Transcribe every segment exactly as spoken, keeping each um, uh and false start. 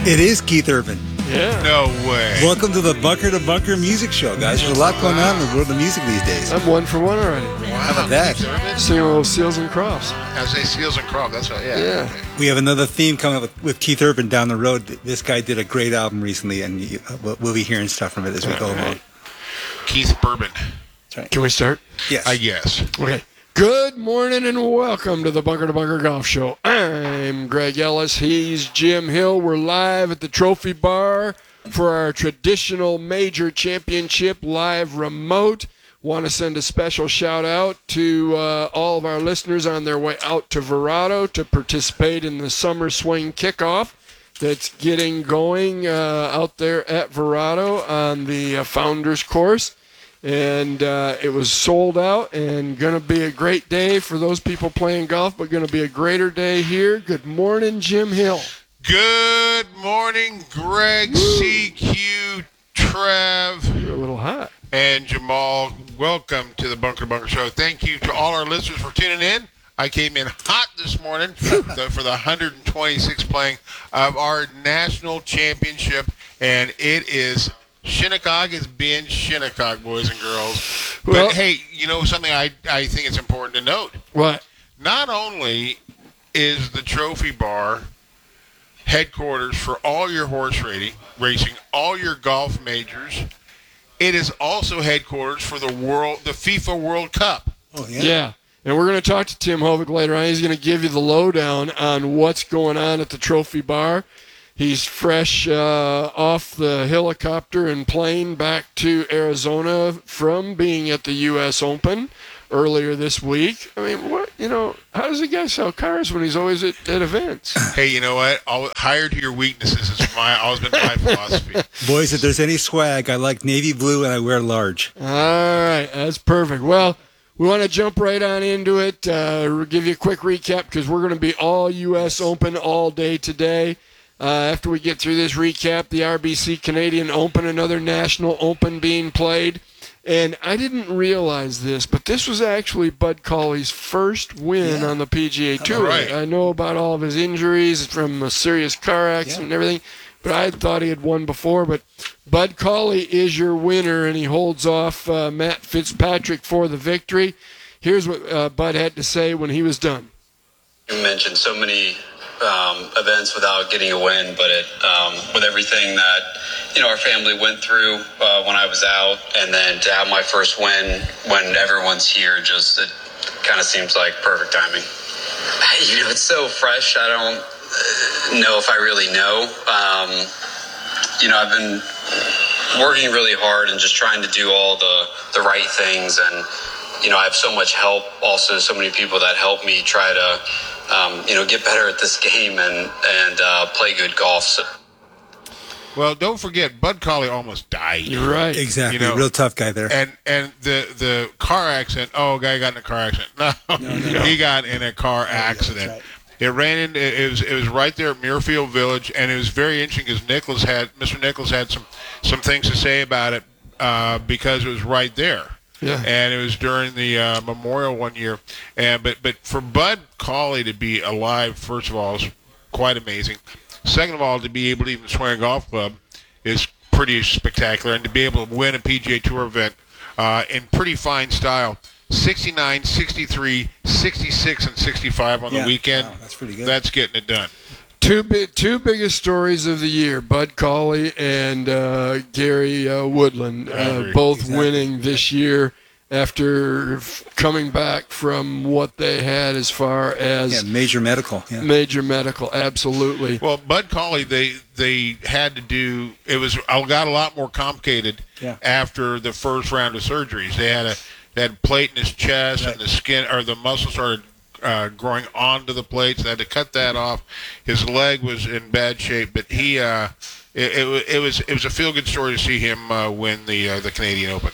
It is Keith Urban. Yeah. No way. Welcome to the Bunker to Bunker Music Show, guys. There's a lot going on in the world of music these days. I'm one for one already. Wow. How about that? Keith Urban? Singing a little Seals and Crofts. I say Seals and Croft. That's right. Yeah. Yeah. Okay. We have another theme coming up with, with Keith Urban down the road. This guy did a great album recently, and you, uh, we'll, we'll be hearing stuff from it as we go along. Keith Bourbon. That's right. Can we start? Yes. I guess. Okay. Good morning and welcome to the Bunker to Bunker Golf Show. I'm Greg Ellis. He's Jim Hill. We're live at the Trophy Bar for our traditional major championship live remote. Want to send a special shout out to uh, all of our listeners on their way out to Verado to participate in the Summer Swing Kickoff that's getting going uh, out there at Verado on the uh, Founders Course. And uh, it was sold out and going to be a great day for those people playing golf, but going to be a greater day here. Good morning, Jim Hill. Good morning, Greg, Woo. C Q, Trev, You're a little hot. and Jamal. Welcome to the Bunker to Bunker Show. Thank you to all our listeners for tuning in. I came in hot this morning for the, for the one hundred twenty-sixth playing of our national championship, and it is Shinnecock is being Shinnecock, boys and girls. But, Well- hey, you know something I, I think it's important to note? What? Not only is the Trophy Bar headquarters for all your horse racing, racing, all your golf majors, it is also headquarters for the world, the FIFA World Cup. Oh, Yeah. yeah. And we're going to talk to Tim Hovick later on. He's going to give you the lowdown on what's going on at the Trophy Bar. He's fresh uh, off the helicopter and plane back to Arizona from being at the U S Open earlier this week. I mean, what you know, how does a guy sell cars when he's always at, at events? Hey, you know what? I'll, hire to your weaknesses is my always been my philosophy. Boys, if there's any swag, I like navy blue and I wear large. All right, that's perfect. Well, we want to jump right on into it. Uh, we'll give you a quick recap because we're going to be all U S Open all day today. Uh, after we get through this recap, the R B C Canadian Open, another national open being played. And I didn't realize this, but this was actually Bud Cauley's first win Yeah. on the P G A Tour. Right. I know about all of his injuries from a serious car accident Yeah. and everything, but I thought he had won before. But Bud Cauley is your winner, and he holds off uh, Matt Fitzpatrick for the victory. Here's what uh, Bud had to say when he was done. You mentioned so many um, events without getting a win, but it, um, with everything that you know our family went through uh, when I was out, and then to have my first win when everyone's here, just it kind of seems like perfect timing. You know, it's so fresh. I don't uh, know if I really know. Um, you know, I've been working really hard and just trying to do all the the right things, and you know, I have so much help. Also, so many people that help me try to. Um, you know, get better at this game and and uh, play good golf. So. Well, don't forget, Bud Cauley almost died. You're right. Exactly. You know, Real tough guy there. And and the the car accident. Oh, guy got in a car accident. No, he got in a car accident. right. It ran in. It was it was right there at Muirfield Village, and it was very interesting because Nicholas had Mister Nicholas had some some things to say about it uh, because it was right there. Yeah. And it was during the uh, memorial one year, and but but for Bud Cauley to be alive, first of all, is quite amazing. Second of all, to be able to even swing a golf club is pretty spectacular, and to be able to win a P G A Tour event uh, in pretty fine style, sixty-nine, sixty-three, sixty-six, and sixty-five on Yeah. the weekend. Wow, that's pretty good. That's getting it done. Two bi- two biggest stories of the year: Bud Cauley and uh, Gary uh, Woodland, uh, Agree. both Exactly. winning this year after f- coming back from what they had as far as Yeah, major medical. Yeah. major medical. Absolutely. Well, Bud Cauley, they they had to do. It was got a lot more complicated Yeah. after the first round of surgeries. They had a they had a plate in his chest, Right. and the skin or the muscle started uh, growing onto the plates. They had to cut that off. His leg was in bad shape, but he uh, it, it, wa- it was it was a feel good story to see him uh, win the uh, the Canadian Open.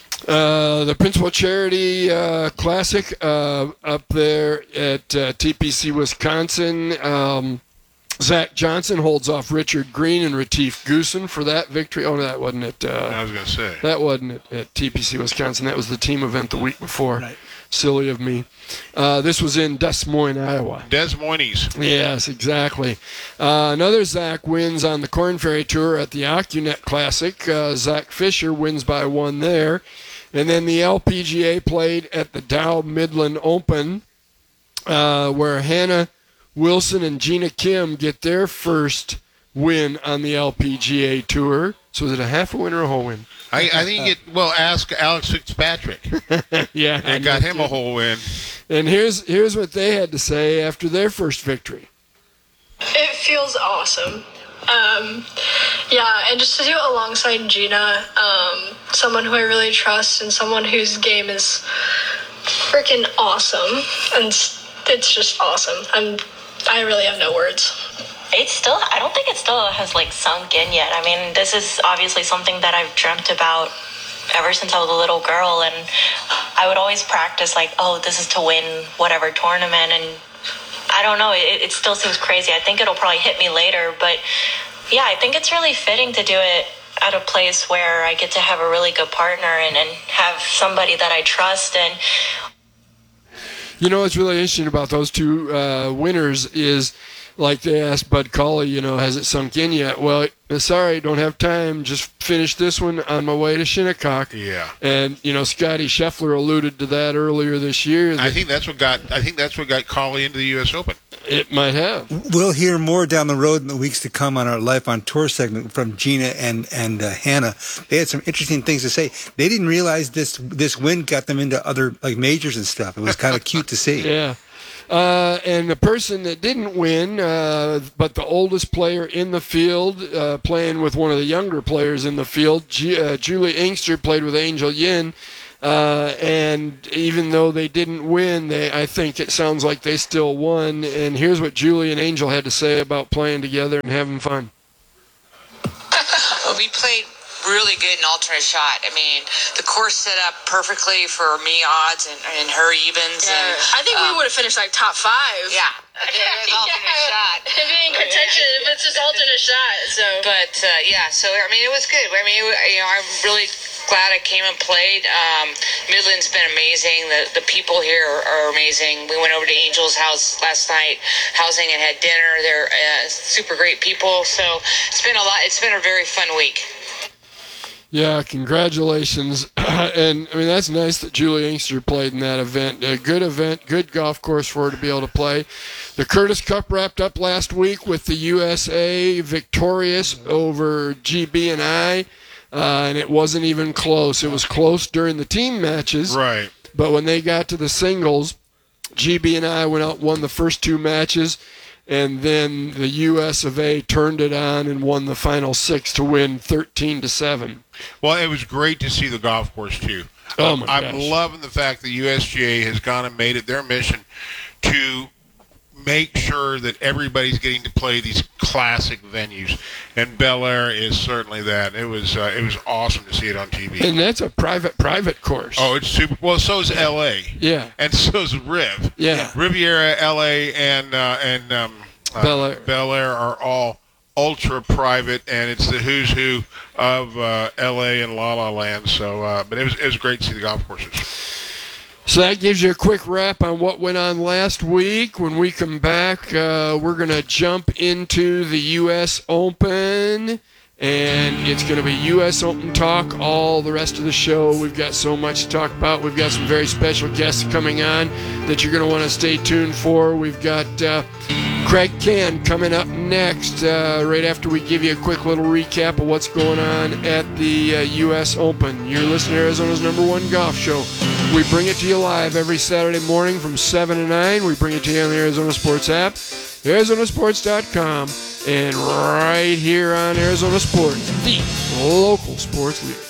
Uh, the Principal Charity uh, Classic uh, up there at uh, T P C Wisconsin. Um, Zach Johnson holds off Richard Green and Retief Goosen for that victory. Oh, no, that wasn't at I uh, was going to say. that wasn't at, at T P C Wisconsin. That was the team event the week before. Right. Silly of me. Uh, this was in Des Moines, Iowa. Des Moines. Yes, exactly. Uh, another Zach wins on the Korn Ferry Tour at the Ocunet Classic. Uh, Zach Fisher wins by one there. And then the L P G A played at the Dow Midland Open, uh, where Hannah Wilson and Gina Kim get their first win on the L P G A Tour. So is it a half a win or a whole win? I, I think it. Well, ask Alex Fitzpatrick. Yeah, and got him a whole win. And here's here's what they had to say after their first victory. It feels awesome. Um, yeah, and just to do it alongside Gina, um, someone who I really trust and someone whose game is freaking awesome, and it's just awesome. I'm, I really have no words. It's still, I don't think it still has like sunk in yet. I mean, this is obviously something that I've dreamt about ever since I was a little girl, and I would always practice like, oh, this is to win whatever tournament, and I don't know, it, it still seems crazy. I think it'll probably hit me later, but yeah, I think it's really fitting to do it at a place where I get to have a really good partner and, and have somebody that I trust. And you know what's really interesting about those two uh, winners is, like they asked Bud Cauley, you know, has it sunk in yet? Well, sorry, don't have time. Just finished this one on my way to Shinnecock. Yeah. And you know, Scotty Scheffler alluded to that earlier this year. I think that's what got. I think that's what got Cauley into the U S Open. It might have. We'll hear more down the road in the weeks to come on our Life on Tour segment from Gina and and uh, Hannah. They had some interesting things to say. They didn't realize this this win got them into other like majors and stuff. It was kind of cute to see. Yeah. Uh, and the person that didn't win, uh, but the oldest player in the field, uh, playing with one of the younger players in the field, G- uh, Julie Inkster played with Angel Yin. Uh, and even though they didn't win, they I think it sounds like they still won. And here's what Julie and Angel had to say about playing together and having fun. We played really good in alternate shot. I mean, the course set up perfectly for me odds and, and her evens. Yeah, and I think um, we would have finished like top five. Yeah, it was alternate Yeah. shot. It'd be in contention if it's just alternate shot. So, But uh, yeah, so I mean, it was good. I mean, it, you know, I'm really glad I came and played. Um, Midland's been amazing. The the people here are, are amazing. We went over to Angel's house last night, housing, and had dinner. They're uh, super great people. So it's been a lot. It's been a very fun week. Yeah, congratulations. And, I mean, that's nice that Julie Inkster played in that event. A good event, good golf course for her to be able to play. The Curtis Cup wrapped up last week with the U S A victorious over G B and I, uh, and it wasn't even close. It was close during the team matches. Right. But when they got to the singles, G B and I went out and won the first two matches, and then the U S of A turned it on and won the final six to win thirteen to seven. Well, it was great to see the golf course too. Oh my I'm gosh. loving the fact that U S G A has gone and made it their mission to make sure that everybody's getting to play these classic venues, and Bel Air is certainly that. It was uh, it was awesome to see it on T V. And that's a private private course. Oh, it's super. Well, so is L A. Yeah. And so is Riv. Yeah. Riviera, L A, and uh, and um, uh, Bel Air. Bel Air are all ultra private, and it's the who's who of uh, L A and La La Land. So, uh, but it was it was great to see the golf courses. So that gives you a quick wrap on what went on last week. When we come back, uh, we're going to jump into the U S Open, and it's going to be U S Open talk all the rest of the show. We've got so much to talk about. We've got some very special guests coming on that you're going to want to stay tuned for. We've got uh, Craig Can coming up next, uh, right after we give you a quick little recap of what's going on at the uh, U S Open. You're listening to Arizona's number one golf show. We bring it to you live every Saturday morning from seven to nine. We bring it to you on the Arizona Sports app, Arizona Sports dot com, and right here on Arizona Sports, the local sports leader.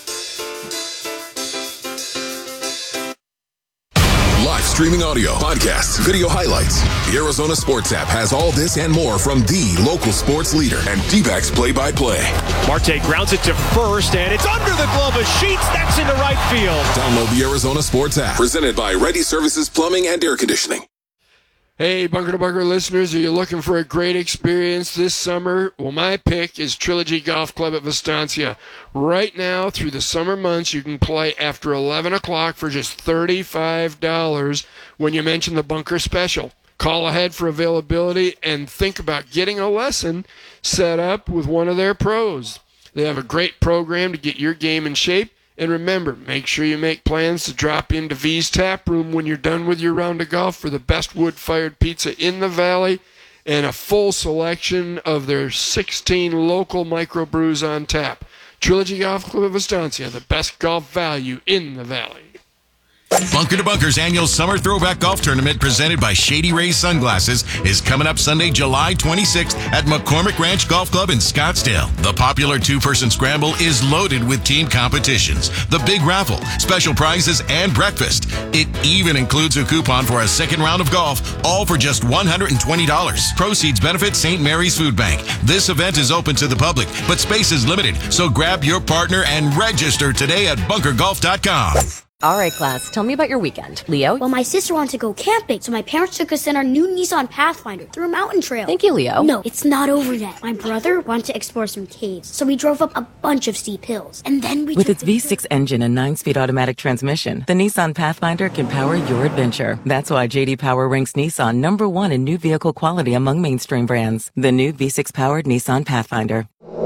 Live streaming audio, podcasts, video highlights. The Arizona Sports app has all this and more from the local sports leader and D-backs play-by-play. Marte grounds it to first, and it's under the glove of Sheets. That's into right field. Download the Arizona Sports app, presented by Ready Services Plumbing and Air Conditioning. Hey, Bunker to Bunker listeners, are you looking for a great experience this summer? Well, my pick is Trilogy Golf Club at Vistancia. Right now, through the summer months, you can play after eleven o'clock for just thirty-five dollars when you mention the Bunker Special. Call ahead for availability and think about getting a lesson set up with one of their pros. They have a great program to get your game in shape. And remember, make sure you make plans to drop into V's Tap Room when you're done with your round of golf for the best wood-fired pizza in the valley and a full selection of their sixteen local microbrews on tap. Trilogy Golf Club of Estancia, the best golf value in the valley. Bunker to Bunker's annual Summer Throwback Golf Tournament presented by Shady Rays Sunglasses is coming up Sunday, July twenty-sixth at McCormick Ranch Golf Club in Scottsdale. The popular two-person scramble is loaded with team competitions, the big raffle, special prizes, and breakfast. It even includes a coupon for a second round of golf, all for just one hundred twenty dollars. Proceeds benefit Saint Mary's Food Bank. This event is open to the public, but space is limited, so grab your partner and register today at bunker golf dot com. All right, class, tell me about your weekend. Leo? Well, my sister wanted to go camping, so my parents took us in our new Nissan Pathfinder through a mountain trail. Thank you, Leo. No, it's not over yet. My brother wanted to explore some caves, so we drove up a bunch of steep hills. And then we With took its V six engine and nine-speed automatic transmission, the Nissan Pathfinder can power your adventure. That's why J D Power ranks Nissan number one in new vehicle quality among mainstream brands. The new V six-powered Nissan Pathfinder.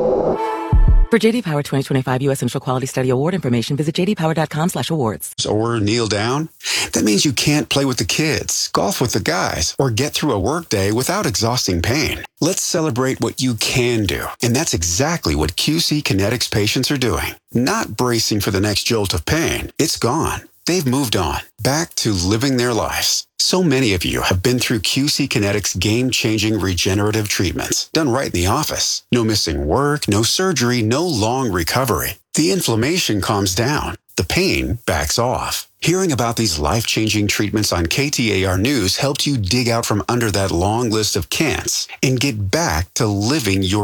For J D Power twenty twenty-five U S Central Quality Study Award information, visit j d power dot com slash awards. Or kneel down? That means you can't play with the kids, golf with the guys, or get through a workday without exhausting pain. Let's celebrate what you can do. And that's exactly what Q C Kinetics patients are doing. Not bracing for the next jolt of pain. It's gone. They've moved on, back to living their lives. So many of you have been through Q C Kinetics game-changing regenerative treatments, done right in the office. No missing work, no surgery, no long recovery. The inflammation calms down. The pain backs off. Hearing about these life-changing treatments on K T A R News helped you dig out from under that long list of can'ts and get back to living your